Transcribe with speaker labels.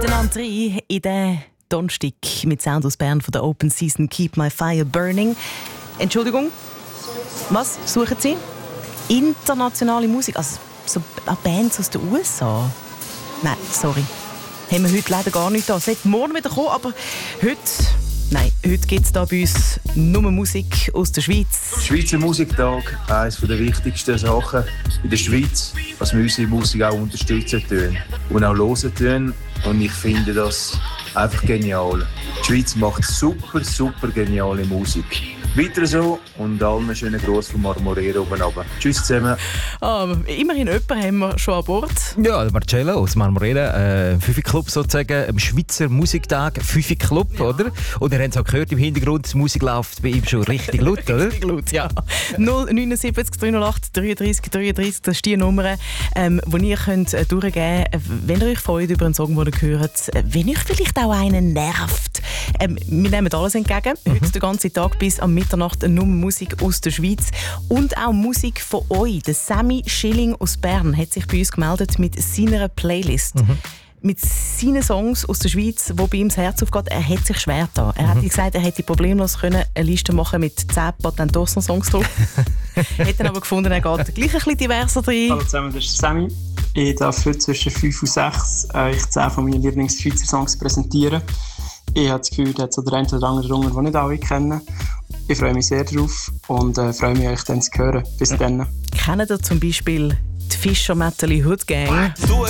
Speaker 1: Rein in den Donnerstag mit Sound aus Bern von der Open Season Keep My Fire Burning. Entschuldigung, was suchen Sie? Internationale Musik, also so Bands aus den USA? Nein, sorry. Haben wir heute leider gar nicht da. Es wird morgen wieder kommen, aber heute gibt es da bei uns nur Musik aus der Schweiz.
Speaker 2: Schweizer Musiktag, eines der wichtigsten Sachen in der Schweiz, dass wir unsere Musik auch unterstützen tun und auch hören tun. Und ich finde das einfach genial. Die Schweiz macht super, super geniale Musik. Weiter so und allen einen schönen Gruß von Marmorera oben runter. Tschüss zusammen.
Speaker 1: Immerhin jemanden haben wir schon an Bord.
Speaker 3: Ja, Marcello aus Marmorera, Fifi-Club sozusagen, am Schweizer Musiktag, Fifi-Club, oder? Und ihr habt es auch gehört im Hintergrund, die Musik läuft bei ihm schon richtig laut, oder?
Speaker 1: Richtig laut, ja. 079 308 33 33, das ist die Nummer, die ihr könnt durchgeben könnt, wenn ihr euch freut über einen Song, den ihr hört, wenn euch vielleicht auch einen nervt. Wir nehmen alles entgegen, heute den ganzen Tag bis am Mitternacht nur Musik aus der Schweiz und auch Musik von euch. Der Sammy Schilling aus Bern hat sich bei uns gemeldet mit seiner Playlist. Mit seinen Songs aus der Schweiz, die bei ihm das Herz aufgeht. Er hat sich schwer getan. Er hat gesagt, er hätte problemlos eine Liste machen mit 10 Patent-Dossner-Songs drauf. Hat dann aber gefunden, er geht gleich ein bisschen diverser rein.
Speaker 4: Hallo zusammen, das ist Sammy. Ich darf heute zwischen 5 und 6 euch 10 von meinen Lieblings-Schweizer Songs präsentieren. Ich habe das Gefühl, da hat so der eine oder andere drunter, den nicht alle kennen. Ich freue mich sehr drauf und freue mich, euch dann zu hören. Bis dann.
Speaker 1: Kennt ihr zum Beispiel die Fischer Metteli Hood Gang?
Speaker 5: Du